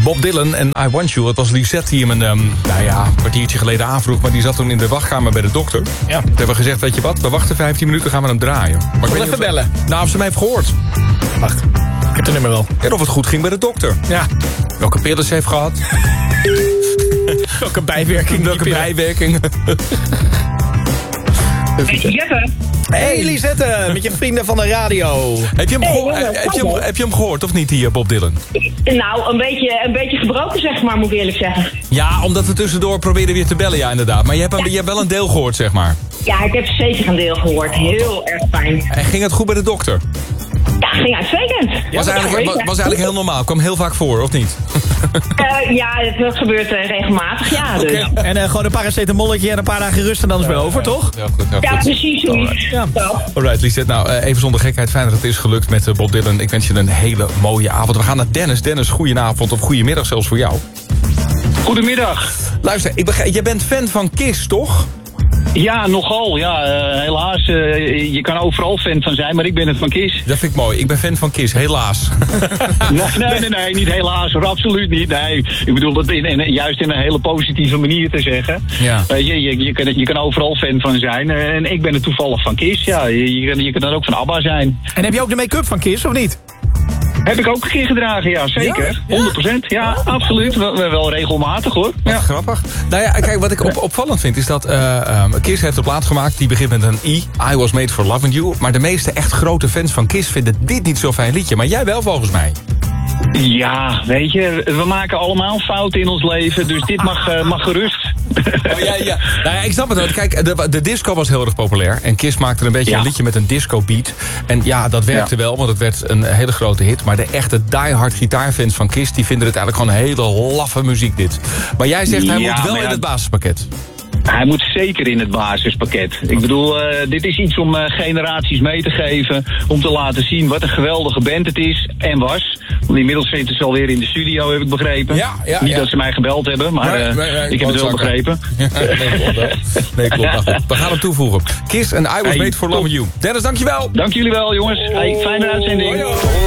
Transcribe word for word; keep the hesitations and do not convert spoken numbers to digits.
Bob Dylan en I Want You. Het was Lisette die hem een um, nou ja, een kwartiertje geleden aanvroeg... maar die zat toen in de wachtkamer bij de dokter. Ja. Toen hebben we gezegd, weet je wat, we wachten vijftien minuten, gaan we hem draaien. Maar ik wil even bellen. Nou, of ze mij heeft gehoord. Wacht, ik heb het nummer wel. En of het goed ging bij de dokter. Ja. Welke pillen ze heeft gehad. Welke bijwerking. Welke bijwerking. Lisette. Hey Lisette, met je vrienden van de radio. Heb je hem, Hey, geho- jongen, heb je hem, heb je hem gehoord of niet, die Bob Dylan? Nou, een beetje, een beetje gebroken zeg maar, moet ik eerlijk zeggen. Ja, omdat we tussendoor probeerden weer te bellen, ja inderdaad. Maar je hebt, een, je hebt wel een deel gehoord, zeg maar. Ja, ik heb zeker een deel gehoord. Heel erg fijn. En ging het goed bij de dokter? Ja, ging uitstekend. Was eigenlijk, was, was eigenlijk heel normaal. Kwam heel vaak voor, of niet? Uh, ja, het gebeurt uh, regelmatig, ja. Dus. Okay. En uh, gewoon een paracetamolletje en een paar dagen rust en dan is het weer over, toch? Ja, goed, ja, Ja, goed. precies zoiets. Ja. Alright, Lisette. Nou, uh, even zonder gekheid. Fijn dat het is gelukt met uh, Bob Dylan. Ik wens je een hele mooie avond. We gaan naar Dennis. Dennis, goedenavond of goedemiddag zelfs voor jou. Goedemiddag. Luister, ik begrijp, jij bent fan van Kiss, toch? Ja, nogal. Ja, uh, helaas. Uh, je kan overal fan van zijn, maar ik ben het van Kiss. Dat vind ik mooi. Ik ben fan van Kiss, helaas. nee, nee, nee, nee, niet helaas. Hoor, absoluut niet. Nee, ik bedoel dat in, in, juist in een hele positieve manier te zeggen. Ja. Uh, je, je, je, kan, je kan overal fan van zijn. Uh, en ik ben er toevallig van Kiss. Ja, je, je, je kan dan ook van ABBA zijn. En heb je ook de make-up van Kiss, of niet? Heb ik ook een keer gedragen, ja, zeker. Ja? honderd procent, ja, absoluut. Wel, wel regelmatig, hoor. Wat Ja. grappig. Nou ja, kijk, wat ik op, opvallend vind is dat uh, um, Kiss heeft een plaat gemaakt. Die begint met een I. I was made for loving you. Maar de meeste echt grote fans van Kiss vinden dit niet zo'n fijn liedje. Maar jij wel volgens mij. Ja, weet je, we maken allemaal fouten in ons leven. Dus dit mag, uh, mag gerust. Oh, ja, ja. Nou ja, ik snap het wel. Kijk, de, de disco was heel erg populair. En Kiss maakte een beetje Ja. een liedje met een disco beat. En ja, dat werkte Ja. wel, want het werd een hele grote hit. Maar de echte diehard gitaarfans van Kiss... die vinden het eigenlijk gewoon hele laffe muziek dit. Maar jij zegt, hij Ja, moet wel maar ja, in het basispakket. Hij moet zeker in het basispakket. Ik bedoel, uh, dit is iets om uh, generaties mee te geven. Om te laten zien wat een geweldige band het is en was. Want inmiddels zitten ze alweer in de studio, heb ik begrepen. Ja, ja, Niet ja. dat ze mij gebeld hebben, maar uh, Nee, nee, nee, ik heb het wel begrepen. Ja, nee, klopt. Hè. Nee, klopt. Nou goed, we gaan hem toevoegen. Kiss en I was Hey, made for top. loving you. Dennis, dankjewel. Dank jullie wel, jongens. Hey, fijne uitzending. Hoi, hoi.